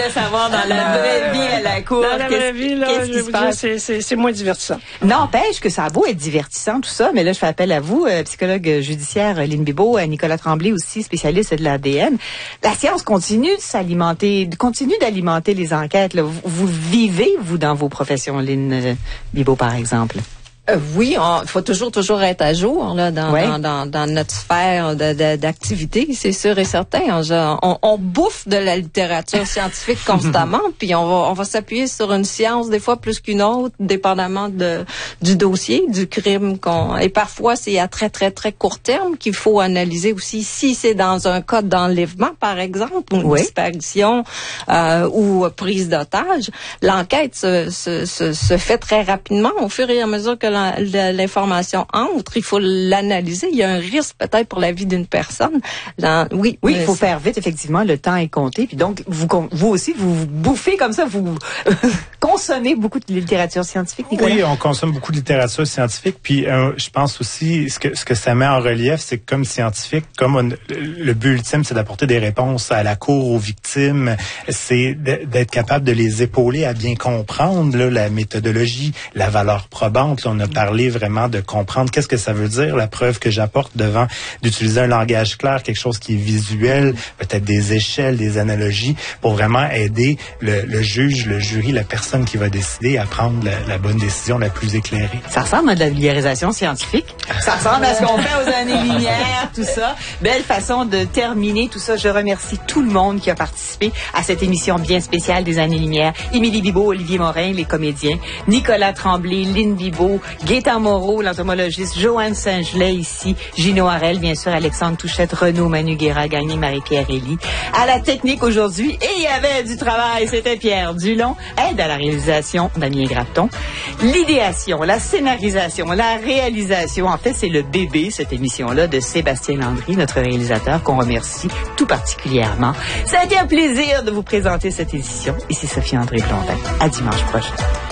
voulais savoir dans la vraie vie à la cour. Dans la vraie vie, là, je vais vous dire, c'est moins divertissant. N'empêche que ça a beau être divertissant, tout ça, mais là, je fais appel à vous, psychologue judiciaire Lynn Bibeau, Nicolas Tremblay aussi, spécialiste de l'ADN. La science continue d'alimenter les enquêtes. Là. Vous vivez, vous, dans vos professions, Lynn Bibeau, par exemple? Oui, il faut toujours être à jour là dans notre sphère d'activité, c'est sûr et certain. On bouffe de la littérature scientifique constamment, puis on va s'appuyer sur une science des fois plus qu'une autre, dépendamment du dossier, du crime et parfois c'est à très très très court terme qu'il faut analyser aussi si c'est dans un cas d'enlèvement par exemple ou une disparition ou prise d'otage. L'enquête se fait très rapidement au fur et à mesure que l'information entre, il faut l'analyser. Il y a un risque peut-être pour la vie d'une personne. Oui, il faut faire vite, effectivement. Le temps est compté. Puis donc, vous aussi, vous bouffez comme ça, vous consommez beaucoup de littérature scientifique, Nicolas? Oui, on consomme beaucoup de littérature scientifique. Puis je pense aussi, ce que ça met en relief, c'est que comme scientifique, le but ultime, c'est d'apporter des réponses à la cour, aux victimes. C'est d'être capable de les épauler à bien comprendre la méthodologie, la valeur probante. Là, on a parlé vraiment de comprendre qu'est-ce que ça veut dire, la preuve que j'apporte devant, d'utiliser un langage clair, quelque chose qui est visuel, peut-être des échelles, des analogies, pour vraiment aider le juge, le jury, la personne qui va décider à prendre la bonne décision la plus éclairée. Ça ressemble à de la vulgarisation scientifique. Ça ressemble à ce qu'on fait aux années-lumière, tout ça. Belle façon de terminer tout ça. Je remercie tout le monde qui a participé à cette émission bien spéciale des années-lumière. Émilie Bibeau, Olivier Morin, les comédiens, Nicolas Tremblay, Lynn Bibeau, Gaétan Moreau, l'entomologiste, Joanne Saint-Gelais ici, Gino Harel, bien sûr, Alexandre Touchette, Renaud Manu Guéra, Gagné, Marie-Pierre Elie. À la technique aujourd'hui, et il y avait du travail, c'était Pierre Dulon. Aide à la réalisation, Damien Grafton. L'idéation, la scénarisation, la réalisation, en fait, c'est le bébé, cette émission-là, de Sébastien Landry, notre réalisateur, qu'on remercie tout particulièrement. Ça a été un plaisir de vous présenter cette édition. Ici Sophie-André Blondin. À dimanche prochain.